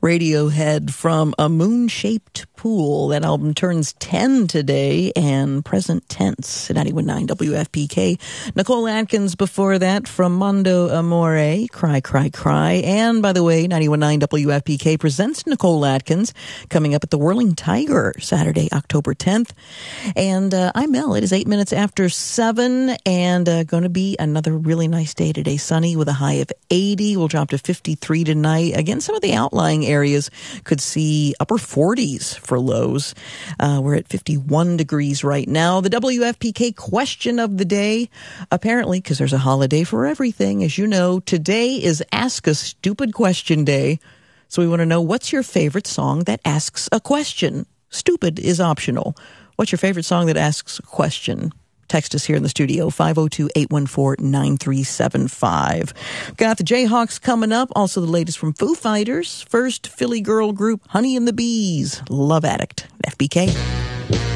Radiohead from A Moon-Shaped Pool. That album turns 10 today, and present tense at 91.9 WFPK. Nicole Atkins before that from Mondo Amore, Cry, Cry, Cry. And by the way, 91.9 WFPK presents Nicole Atkins coming up at the Whirling Tiger Saturday, October 10th. And I'm Mel. It is 8 minutes after 7, and going to be another really nice day today. Sunny with a high of 80. We'll drop to 53 tonight. Again, some of the outlying areas could see upper 40s for lows. We're at 51 degrees right now. The WFPK question of the day, apparently, because there's a holiday for everything, as you know, today is Ask a Stupid Question Day. So we want to know, what's your favorite song that asks a question? Stupid is optional. What's your favorite song that asks a question? Text us here in the studio, 502-814-9375. Got the Jayhawks coming up, also the latest from Foo Fighters. First, Philly girl group Honey and the Bees, Love Addict, FBK.